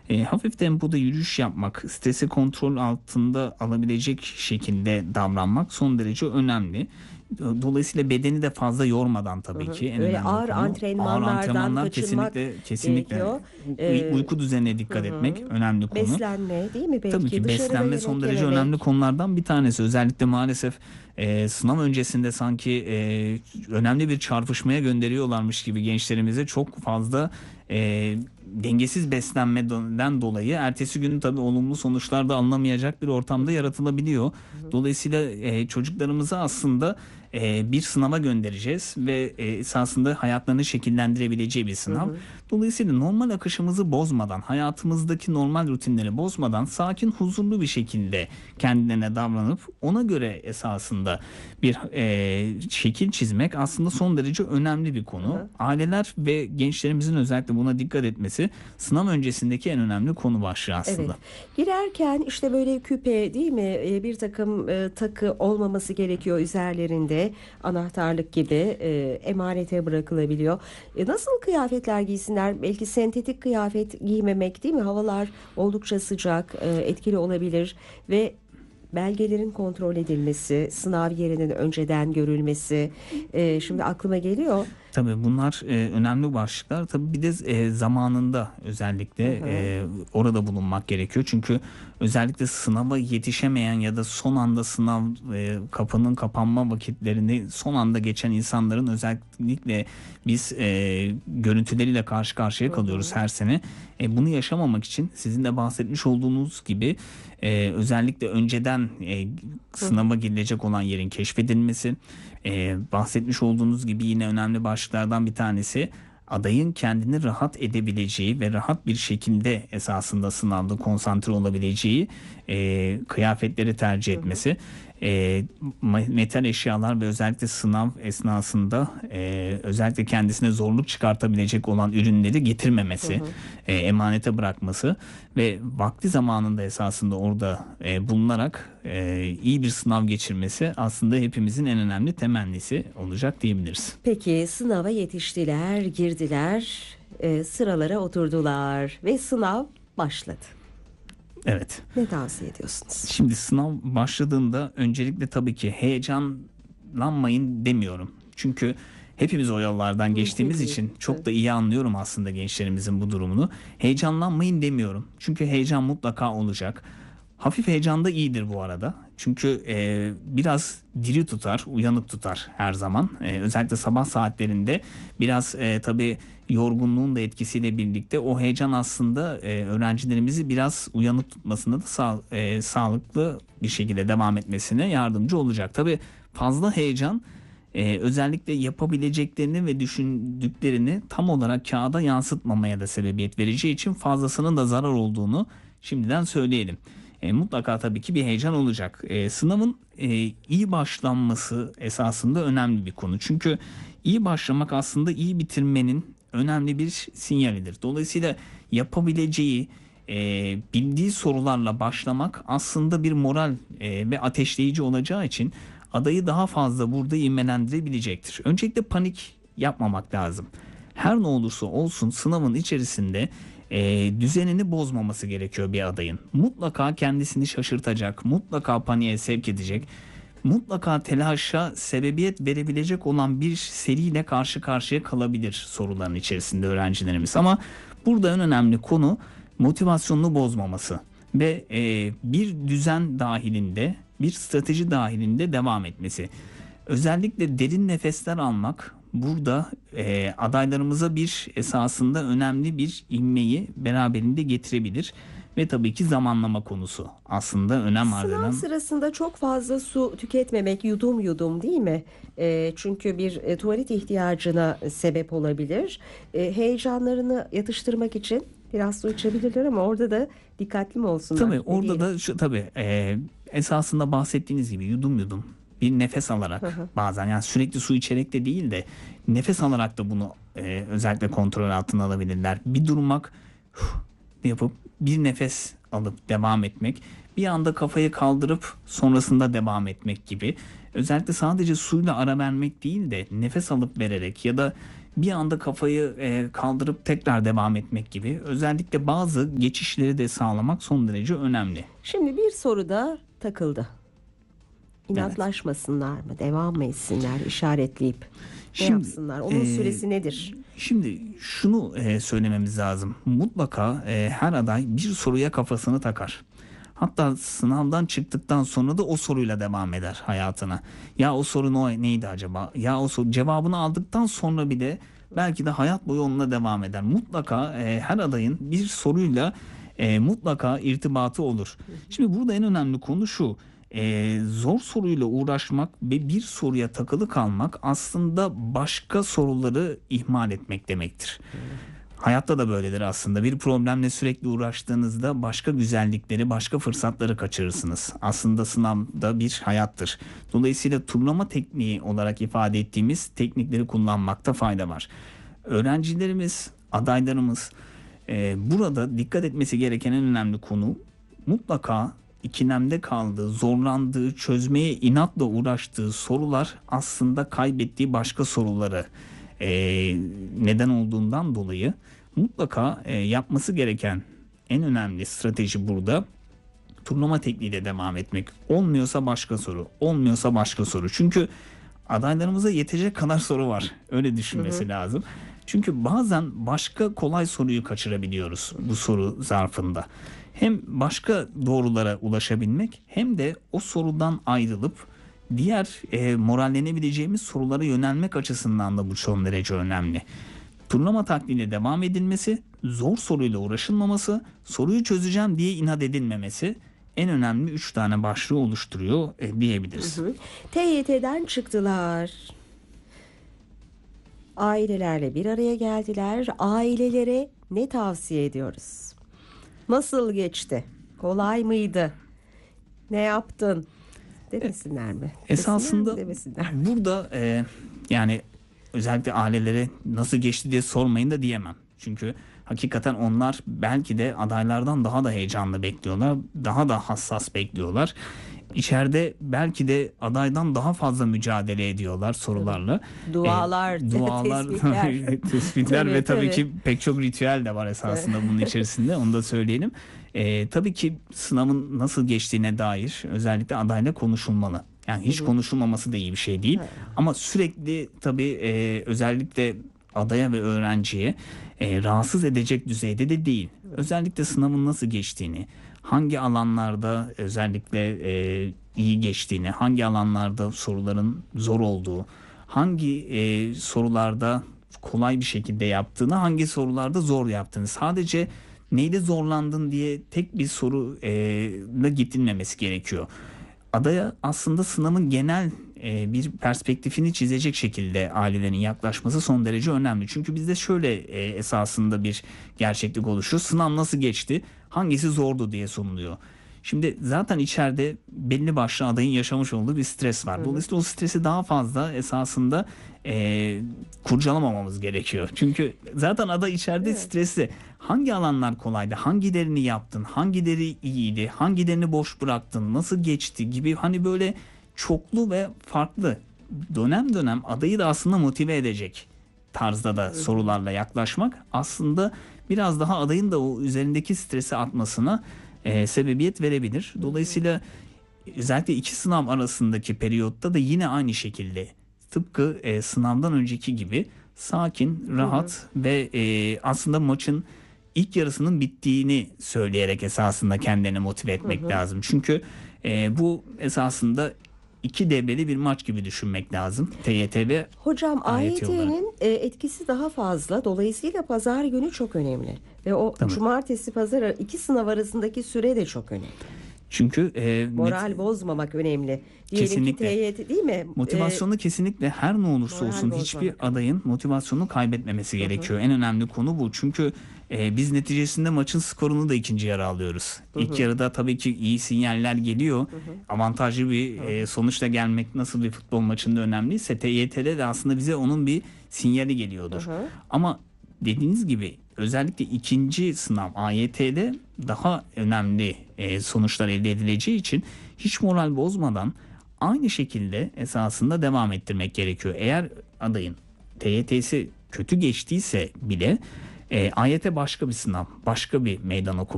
Hafif tempoda yürüyüş yapmak, stresi kontrol altında alabilecek şekilde davranmak son derece önemli. Dolayısıyla bedeni de fazla yormadan Hı tabii hı. ki en Öyle önemli ağır konu. Ağır antrenmanlardan antrenmanlar kaçınmak kesinlikle gerekiyor. Ee, uyku düzenine hı dikkat etmek hı. önemli konu. Beslenme değil mi Tabii belki? ki Dışarıda beslenme son yemek derece önemli yememek. konulardan bir tanesi. Özellikle maalesef sınav öncesinde sanki önemli bir çarpışmaya gönderiyorlarmış gibi gençlerimize çok fazla dengesiz beslenmeden dolayı ertesi gün tabii olumlu sonuçlar da alınamayacak bir Hı ortamda hı. yaratılabiliyor. Hı hı. Dolayısıyla çocuklarımızı aslında bir sınava göndereceğiz ve esasında hayatlarını şekillendirebileceği bir Hı sınav. hı. Dolayısıyla normal akışımızı bozmadan, hayatımızdaki normal rutinleri bozmadan sakin, huzurlu bir şekilde kendilerine davranıp ona göre esasında bir şekil çizmek aslında son derece önemli bir Hı konu. hı. Aileler ve gençlerimizin özellikle buna dikkat etmesi sınav öncesindeki en önemli konu başlığı Evet. aslında. Girerken işte böyle küpe değil mi? Bir takım takı olmaması gerekiyor üzerlerinde. Anahtarlık gibi emanete bırakılabiliyor. Nasıl kıyafetler giysinler? Belki sentetik kıyafet giymemek değil mi? Havalar oldukça sıcak, etkili olabilir ve belgelerin kontrol edilmesi, sınav yerinin önceden görülmesi. Şimdi aklıma geliyor. Tabii bunlar önemli başlıklar. Tabii bir de zamanında Hı özellikle hı. orada bulunmak gerekiyor. Çünkü özellikle sınava yetişemeyen ya da son anda sınav kapının kapanma vakitlerini son anda geçen insanların özellikle biz görüntüleriyle karşı karşıya Hı kalıyoruz hı. her sene. Bunu yaşamamak için sizin de bahsetmiş olduğunuz gibi özellikle önceden Hı hı. sınava girilecek olan yerin keşfedilmesi, bahsetmiş olduğunuz gibi yine önemli başlıklardan bir tanesi adayın kendini rahat edebileceği ve rahat bir şekilde esasında sınavda konsantre olabileceği kıyafetleri tercih Hı hı. etmesi. Metal eşyalar ve özellikle sınav esnasında özellikle kendisine zorluk çıkartabilecek olan ürünleri Hı getirmemesi, hı. emanete bırakması ve vakti zamanında esasında orada bulunarak iyi bir sınav geçirmesi aslında hepimizin en önemli temennisi olacak diyebiliriz. Peki sınava yetiştiler, girdiler, sıralara oturdular ve sınav başladı. Evet. Ne tavsiye ediyorsunuz? Şimdi sınav başladığında öncelikle tabii ki heyecanlanmayın demiyorum. Çünkü hepimiz o yollardan Mümkün geçtiğimiz değil. için çok Evet. da iyi anlıyorum aslında gençlerimizin bu durumunu. Heyecanlanmayın demiyorum. Çünkü heyecan mutlaka olacak. Hafif heyecan da iyidir bu arada. Çünkü biraz diri tutar, uyanık tutar her zaman. Özellikle sabah saatlerinde biraz tabii yorgunluğun da etkisiyle birlikte o heyecan aslında öğrencilerimizi biraz uyanık tutmasında da sağlıklı bir şekilde devam etmesine yardımcı olacak. Tabii fazla heyecan özellikle yapabileceklerini ve düşündüklerini tam olarak kağıda yansıtmamaya da sebebiyet vereceği için fazlasının da zarar olduğunu şimdiden söyleyelim. Mutlaka tabii ki bir heyecan olacak. Sınavın iyi başlanması esasında önemli bir konu. Çünkü iyi başlamak aslında iyi bitirmenin önemli bir sinyalidir. Dolayısıyla yapabileceği, bildiği sorularla başlamak aslında bir moral ve ateşleyici olacağı için adayı daha fazla burada ivmelendirebilecektir. Öncelikle panik yapmamak lazım. Her ne olursa olsun sınavın içerisinde düzenini bozmaması gerekiyor bir adayın. Mutlaka kendisini şaşırtacak, mutlaka paniğe sevk edecek, mutlaka telaşa sebebiyet verebilecek olan bir seriyle karşı karşıya kalabilir soruların içerisinde öğrencilerimiz. Ama burada en önemli konu motivasyonunu bozmaması ve bir düzen dahilinde, bir strateji dahilinde devam etmesi. Özellikle derin nefesler almak burada adaylarımıza bir esasında önemli bir ivmeyi beraberinde getirebilir ve tabii ki zamanlama konusu aslında önem arz Sınav eden. sırasında çok fazla su tüketmemek yudum yudum değil mi? Çünkü bir tuvalet ihtiyacına sebep olabilir. Heyecanlarını yatıştırmak için biraz su içebilirler ama orada da dikkatli mi olsunlar? Tabii Ne orada diyelim? da şu tabii esasında bahsettiğiniz gibi yudum yudum bir nefes Hı alarak hı. bazen yani sürekli su içerek de değil de nefes alarak da bunu özellikle kontrol altına alabilirler. Bir durmak yapıp bir nefes alıp devam etmek, bir anda kafayı kaldırıp sonrasında devam etmek gibi. Özellikle sadece suyla ara vermek değil de nefes alıp vererek ya da bir anda kafayı kaldırıp tekrar devam etmek gibi özellikle bazı geçişleri de sağlamak son derece önemli. Şimdi bir soruda takıldı. Evet. İnatlaşmasınlar mı? Devam mı etsinler işaretleyip? Ne Şimdi, yapsınlar? Onun süresi nedir? Şimdi şunu söylememiz lazım. Mutlaka her aday bir soruya kafasını takar. Hatta sınavdan çıktıktan sonra da o soruyla devam eder hayatına. Ya o soru neydi acaba? Ya o soru cevabını aldıktan sonra bile belki de hayat boyu onunla devam eder. Mutlaka her adayın bir soruyla mutlaka irtibatı olur. Şimdi burada en önemli konu şu. Zor soruyla uğraşmak ve bir soruya takılı kalmak aslında başka soruları ihmal etmek demektir. Hayatta da böyledir aslında. Bir problemle sürekli uğraştığınızda başka güzellikleri, başka fırsatları kaçırırsınız. Aslında sınavda bir hayattır. Dolayısıyla turlama tekniği olarak ifade ettiğimiz teknikleri kullanmakta fayda var. Öğrencilerimiz, adaylarımız burada dikkat etmesi gereken en önemli konu mutlaka ikilemde kaldığı, zorlandığı, çözmeye inatla uğraştığı sorular aslında kaybettiği başka soruları neden olduğundan dolayı mutlaka yapması gereken en önemli strateji burada turlama tekniğiyle devam etmek. Olmuyorsa başka soru, olmuyorsa başka soru. Çünkü adaylarımıza yetecek kadar soru var. Öyle düşünmesi lazım. Çünkü bazen başka kolay soruyu kaçırabiliyoruz bu soru zarfında. Hem başka doğrulara ulaşabilmek hem de o sorudan ayrılıp diğer morallenebileceğimiz sorulara yönelmek açısından da bu son derece önemli. Turlama taktiğiyle devam edilmesi, zor soruyla uğraşılmaması, soruyu çözeceğim diye inat edilmemesi en önemli 3 tane başlığı oluşturuyor diyebiliriz. TYT'den çıktılar. Ailelerle bir araya geldiler. Ailelere ne tavsiye ediyoruz? Nasıl geçti? Kolay mıydı? Ne yaptın? Demesinler mi? Esasında Demesinler. burada yani özellikle ailelere nasıl geçti diye sormayın da diyemem. Çünkü hakikaten onlar belki de adaylardan daha da heyecanlı bekliyorlar. Daha da hassas bekliyorlar. İçeride belki de adaydan daha fazla mücadele ediyorlar sorularla. Dualar, Tespitler ve tabii tabii. ki pek çok ritüel de var esasında bunun içerisinde. Onu da söyleyelim. Tabii ki sınavın nasıl geçtiğine dair özellikle adayla konuşulmalı. Yani hiç konuşulmaması da iyi bir şey değil. Ama sürekli tabii özellikle adaya ve öğrenciye rahatsız edecek düzeyde de değil. Özellikle sınavın nasıl geçtiğini, hangi alanlarda özellikle iyi geçtiğini, hangi alanlarda soruların zor olduğu, hangi sorularda kolay bir şekilde yaptığını, hangi sorularda zor yaptığını, sadece neyde zorlandın diye tek bir soruyla gidilmemesi gerekiyor. Adaya aslında sınavın genel bir perspektifini çizecek şekilde ailelerin yaklaşması son derece önemli. Çünkü bizde şöyle esasında bir gerçeklik oluşuyor. Sınav nasıl geçti? Hangisi zordu diye sunuluyor. Şimdi zaten içeride belli başlı adayın yaşamış olduğu bir stres var. Dolayısıyla o stresi daha fazla esasında kurcalamamamız gerekiyor. Çünkü zaten aday içeride stresli. Hangi alanlar kolaydı? Hangilerini yaptın? Hangileri iyiydi? Hangilerini boş bıraktın? Nasıl geçti gibi hani böyle çoklu ve farklı dönem dönem adayı da aslında motive edecek tarzda da sorularla yaklaşmak aslında biraz daha adayın da o üzerindeki stresi atmasına sebebiyet verebilir. Dolayısıyla özellikle iki sınav arasındaki periyotta da yine aynı şekilde tıpkı sınavdan önceki gibi sakin, rahat ve aslında maçın ilk yarısının bittiğini söyleyerek esasında kendini motive etmek lazım. Çünkü bu esasında iki devreli bir maç gibi düşünmek lazım. TYT ve Hocam AYT olarak. AYT'nin etkisi daha fazla. Dolayısıyla pazar günü çok önemli. Ve o Tabii. cumartesi pazar iki sınav arasındaki süre de çok önemli. Çünkü Moral bozmamak önemli. Diyelim Kesinlikle. ki TYT değil mi? motivasyonu kesinlikle her ne olursa moral olsun bozmamak. hiçbir adayın motivasyonu kaybetmemesi gerekiyor. En önemli konu bu. Çünkü biz neticesinde maçın skorunu da ikinci yarı alıyoruz. İlk yarıda tabii ki iyi sinyaller geliyor. Avantajlı bir sonuçla gelmek nasıl bir futbol maçında önemliyse TYT'de de aslında bize onun bir sinyali geliyordur. Ama dediğiniz gibi özellikle ikinci sınav AYT'de daha önemli sonuçlar elde edileceği için hiç moral bozmadan aynı şekilde esasında devam ettirmek gerekiyor. Eğer adayın TYT'si kötü geçtiyse bile AYT başka bir sınav, başka bir meydan okuma.